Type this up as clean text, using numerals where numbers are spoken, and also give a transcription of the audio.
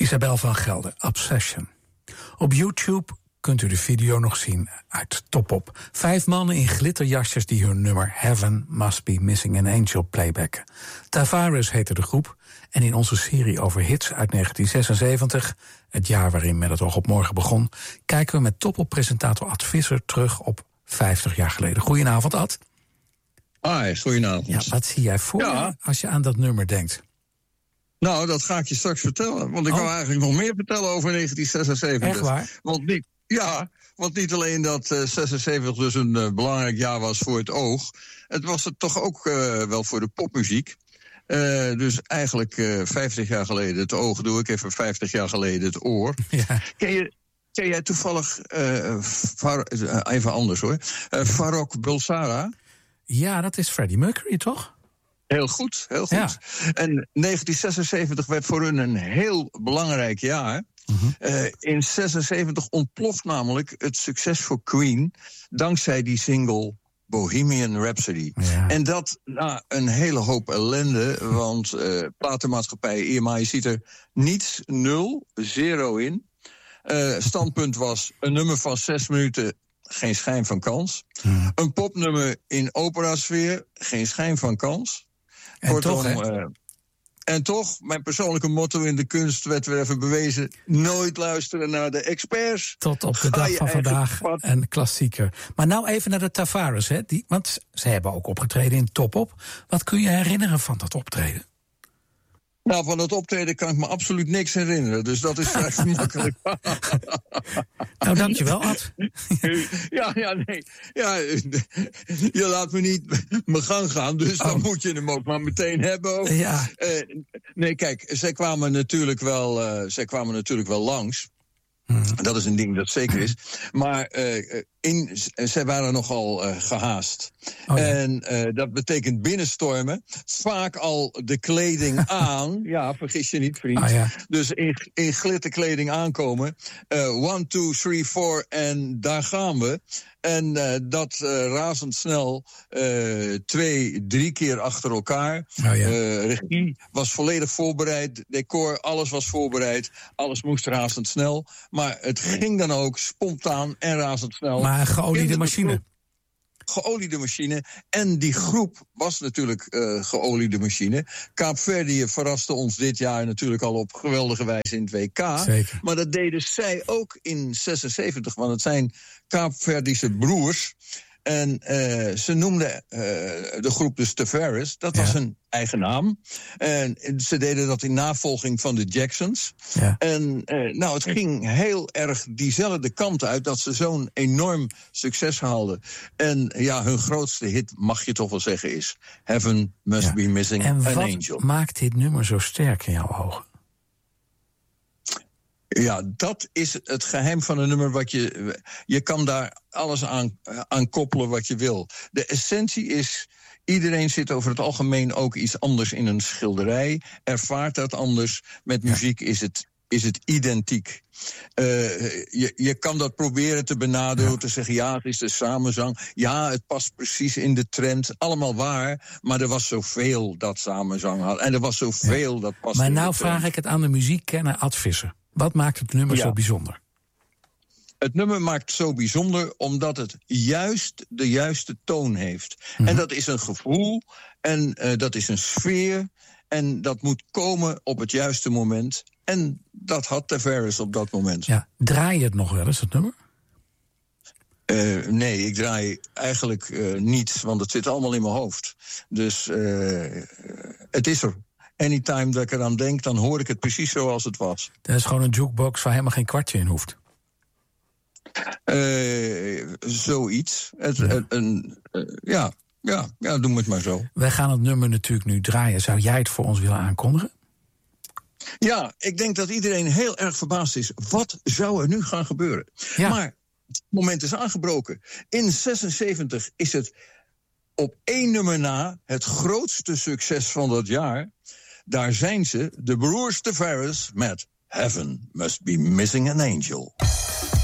Isabel van Gelder, Obsession. Op YouTube kunt u de video nog zien uit Top Op. 5 mannen in glitterjasjes die hun nummer Heaven Must Be Missing an Angel playbacken. Tavares heette de groep. En in onze serie over hits uit 1976, het jaar waarin Met het oog op morgen begon, kijken we met Top Op-presentator Ad Visser terug op 50 jaar geleden. Goedenavond, Ad. Hi, goedenavond. Ja, wat zie jij voor je als je aan dat nummer denkt? Nou, dat ga ik je straks vertellen. Want ik wou eigenlijk nog meer vertellen over 1976. Echt waar? Want niet alleen dat 76 dus een belangrijk jaar was voor het oog. Het was het toch ook wel voor de popmuziek. Dus eigenlijk 50 jaar geleden het oog, doe ik even 50 jaar geleden het oor. Ja. Ken jij toevallig, even anders hoor, Farrokh Bulsara? Ja, dat is Freddie Mercury, toch? Heel goed, heel goed. Ja. En 1976 werd voor hun een heel belangrijk jaar. Mm-hmm. In 76 ontploft namelijk het succes voor Queen dankzij die single Bohemian Rhapsody. Ja. En dat na een hele hoop ellende, want platenmaatschappij EMI ziet er niets, 0 in. Standpunt was een nummer van 6 minuten, geen schijn van kans. Hmm. Een popnummer in operasfeer, geen schijn van kans. En kortom, en toch, mijn persoonlijke motto in de kunst werd weer even bewezen: nooit luisteren naar de experts. Tot op de dag van vandaag een klassieker. Maar nou even naar de Tavares, hè? Want ze hebben ook opgetreden in Top Op. Wat kun je herinneren van dat optreden? Nou, van dat optreden kan ik me absoluut niks herinneren. Dus dat is vrij makkelijk. Nou, dankjewel, Ad. Nee. Ja, je laat me niet mijn gang gaan, dus dan moet je hem ook maar meteen hebben. Ook. Ja. Nee, kijk, zij kwamen natuurlijk wel langs. Dat is een ding dat zeker is. Maar zij waren nogal gehaast. Oh, ja. En dat betekent binnenstormen. Vaak al de kleding aan. Ja, vergis je niet, vriend. Ja. Dus in glitterkleding aankomen. 1, 2, 3, 4 en daar gaan we. En dat razendsnel 2, 3 keer achter elkaar. Oh, ja. Regie was volledig voorbereid. Decor, alles was voorbereid. Alles moest razendsnel. Maar het ging dan ook spontaan en razendsnel. Maar een geoliede machine. Geoliede machine. En die groep was natuurlijk geoliede machine. Kaapverdië verraste ons dit jaar natuurlijk al op geweldige wijze in het WK. Zeker. Maar dat deden zij ook in 76, want het zijn Kaapverdische broers. En ze noemden de groep dus Tavares. Dat was hun eigen naam. En ze deden dat in navolging van de Jacksons. Ja. En het ging heel erg diezelfde kant uit, dat ze zo'n enorm succes haalden. En ja, hun grootste hit, mag je toch wel zeggen, is Heaven Must Be Missing an Angel. En wat maakt dit nummer zo sterk in jouw ogen? Ja, dat is het geheim van een nummer. Je kan daar alles aan koppelen wat je wil. De essentie is, iedereen zit over het algemeen ook iets anders in een schilderij. Ervaart dat anders. Met muziek is het identiek. Je kan dat proberen te benaderen, door te zeggen, ja, het is de samenzang. Ja, het past precies in de trend. Allemaal waar, maar er was zoveel dat samenzang had. En er was zoveel dat past. Maar nou vraag ik het aan de muziekkenner Ad Visser. Wat maakt het nummer zo bijzonder? Het nummer maakt zo bijzonder omdat het juist de juiste toon heeft. Mm-hmm. En dat is een gevoel en dat is een sfeer. En dat moet komen op het juiste moment. En dat had Tavares op dat moment. Ja. Draai je het nog wel eens, het nummer? Nee, ik draai eigenlijk niet, want het zit allemaal in mijn hoofd. Dus het is er. Anytime dat ik eraan denk, dan hoor ik het precies zoals het was. Dat is gewoon een jukebox waar helemaal geen kwartje in hoeft. Zoiets. Ja, doen we het maar zo. Wij gaan het nummer natuurlijk nu draaien. Zou jij het voor ons willen aankondigen? Ja, ik denk dat iedereen heel erg verbaasd is. Wat zou er nu gaan gebeuren? Ja. Maar het moment is aangebroken. In 76 is het op 1 nummer na het grootste succes van dat jaar. Daar zijn ze, de broers Tavares, met Heaven Must Be Missing an Angel.